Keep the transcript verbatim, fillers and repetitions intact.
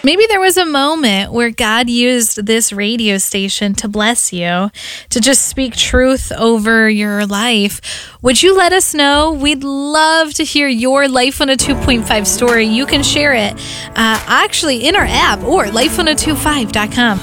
Maybe there was a moment where God used this radio station to bless you, to just speak truth over your life. Would you let us know? We'd love to hear your Life one oh two point five story. You can share it uh, actually in our app or life one oh two five dot com.